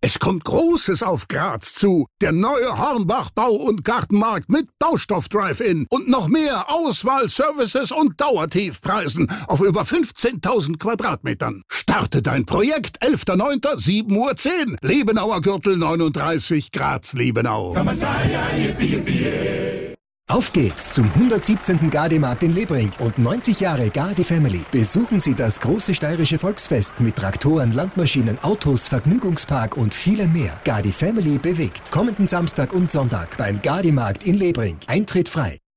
Es kommt Großes auf Graz zu. Der neue Hornbach Bau- und Gartenmarkt mit Baustoff-Drive-In und noch mehr Auswahl, Services und Dauertiefpreisen auf über 15.000 Quadratmetern. Starte dein Projekt 11.09. 7:10 Uhr. Liebenauer Gürtel 39, Graz-Liebenau. Auf geht's zum 117. Garde-Markt in Lebring und 90 Jahre Garde Family. Besuchen Sie das große steirische Volksfest mit Traktoren, Landmaschinen, Autos, Vergnügungspark und vielem mehr. Garde Family bewegt. Kommenden Samstag und Sonntag beim Garde-Markt in Lebring. Eintritt frei.